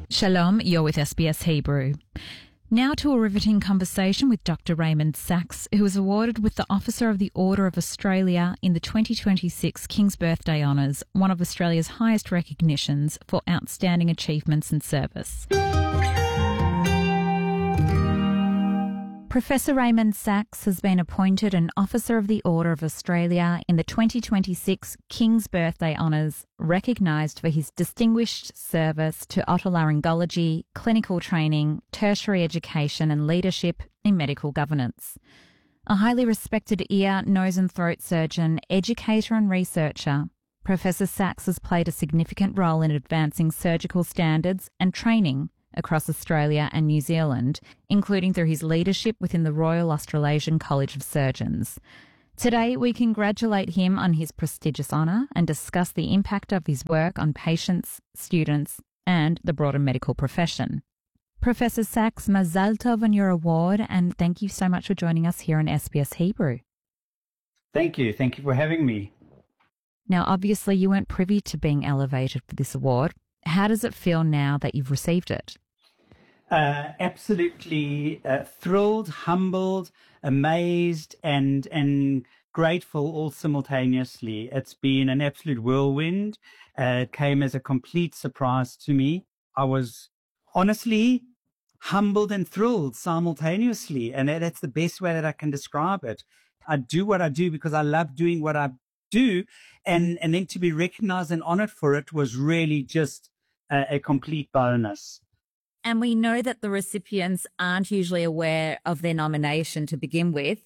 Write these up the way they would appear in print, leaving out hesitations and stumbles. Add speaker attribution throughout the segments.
Speaker 1: Shalom, you're with SBS Hebrew. Now to a riveting conversation with Dr. Raymond Sachs, who was awarded with the Officer of the Order of Australia in the 2026 King's Birthday Honours, one of Australia's highest recognitions for outstanding achievements and service. Professor Raymond Sachs has been appointed an Officer of the Order of Australia in the 2026 King's Birthday Honours, recognised for his distinguished service to otolaryngology, clinical training, tertiary education and leadership in medical governance. A highly respected ear, nose and throat surgeon, educator and researcher, Professor Sachs has played a significant role in advancing surgical standards and training across Australia and New Zealand, including through his leadership within the Royal Australasian College of Surgeons. Today, we congratulate him on his prestigious honour and discuss the impact of his work on patients, students, and the broader medical profession. Professor Sachs, Mazal Tov on your award, and thank you so much for joining us here on SBS Hebrew.
Speaker 2: Thank you. Thank you for having me.
Speaker 1: Now, obviously, you weren't privy to being elevated for this award. How does it feel now that you've received it?
Speaker 2: Absolutely thrilled, humbled, amazed, and grateful all simultaneously. It's been an absolute whirlwind. It came as a complete surprise to me. I was honestly humbled and thrilled simultaneously, and that's the best way that I can describe it. I do what I do because I love doing what I do, and then to be recognized and honored for it was really just a complete bonus.
Speaker 1: And we know that the recipients aren't usually aware of their nomination to begin with.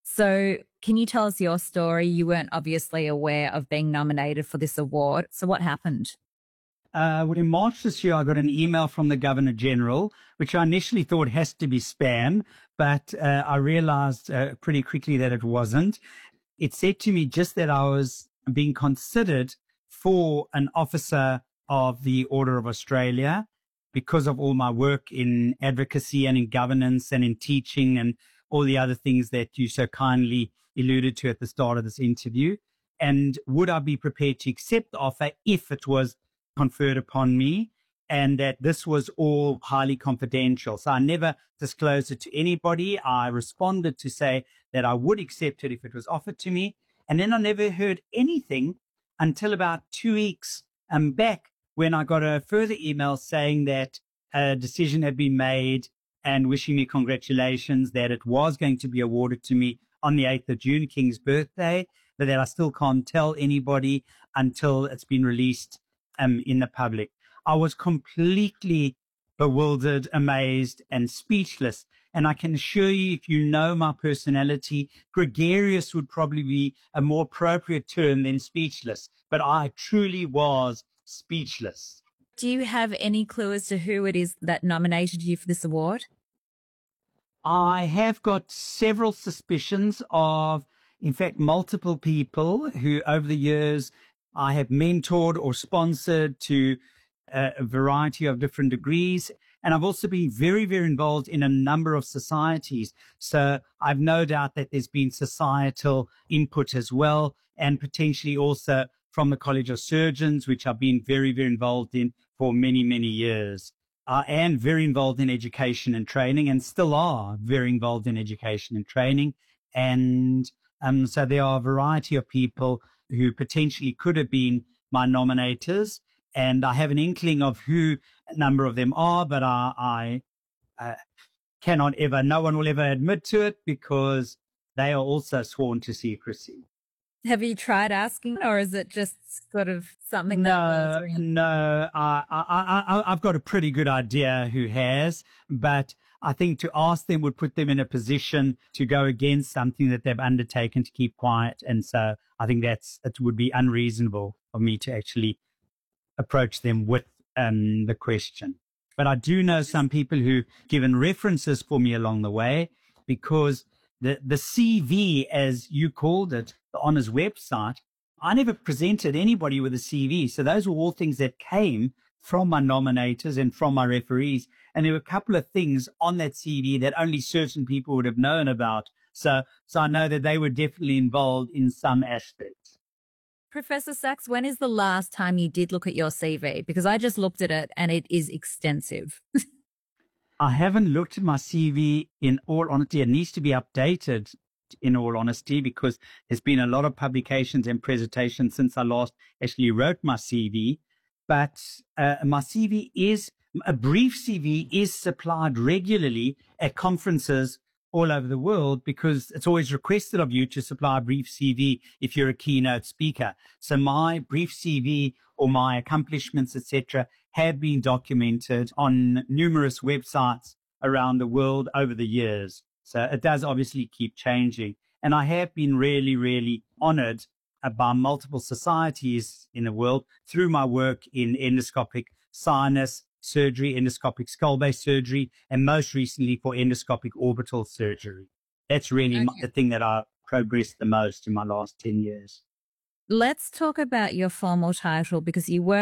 Speaker 1: So can you tell us your story? You weren't obviously aware of being nominated for this award. So what happened?
Speaker 2: Well, in March this year, I got an email from the Governor General, which I initially thought has to be spam, but I realized pretty quickly that it wasn't. It said to me just that I was being considered for an Officer of the Order of Australia because of all my work in advocacy and in governance and in teaching and all the other things that you so kindly alluded to at the start of this interview. And would I be prepared to accept the offer if it was conferred upon me, and that this was all highly confidential. So I never disclosed it to anybody. I responded to say that I would accept it if it was offered to me. And then I never heard anything until about 2 weeks back, when I got a further email saying that a decision had been made and wishing me congratulations, that it was going to be awarded to me on the 8th of June, King's birthday, but that I still can't tell anybody until it's been released in the public. I was completely bewildered, amazed, and speechless. And I can assure you, if you know my personality, gregarious would probably be a more appropriate term than speechless. But I truly was speechless.
Speaker 1: Do you have any clue as to who it is that nominated you for this award?
Speaker 2: I have got several suspicions of, in fact, multiple people who over the years I have mentored or sponsored to a variety of different degrees. And I've also been very, very involved in a number of societies. So I've no doubt that there's been societal input as well, and potentially also from the College of Surgeons, which I've been very, very involved in for many, many years. I am very involved in education and training, and still are very involved in education and training. And so there are a variety of people who potentially could have been my nominators. And I have an inkling of who a number of them are, but I cannot ever, no one will ever admit to it because they are also sworn to secrecy.
Speaker 1: Have you tried asking, or is it just sort of something
Speaker 2: No, I've got a pretty good idea who has, but I think to ask them would put them in a position to go against something that they've undertaken to keep quiet. And so I think it would be unreasonable for me to actually approach them with the question. But I do know some people who've given references for me along the way, because the CV, as you called it, the Honours website, I never presented anybody with a CV. So those were all things that came from my nominators and from my referees. And there were a couple of things on that CV that only certain people would have known about. So I know that they were definitely involved in some aspects.
Speaker 1: Professor Sachs, when is the last time you did look at your CV? Because I just looked at it and it is extensive.
Speaker 2: I haven't looked at my CV in all honesty. It needs to be updated in all honesty, because there's been a lot of publications and presentations since I last actually wrote my CV. But my CV is, a brief CV is supplied regularly at conferences all over the world, because it's always requested of you to supply a brief CV if you're a keynote speaker. So my brief CV or my accomplishments, etc., have been documented on numerous websites around the world over the years. So it does obviously keep changing. And I have been really, really honored by multiple societies in the world through my work in endoscopic sinus surgery, endoscopic skull-base surgery, and most recently for endoscopic orbital surgery. That's really the thing that I progressed the most in my last 10 years.
Speaker 1: Let's talk about your formal title, because you were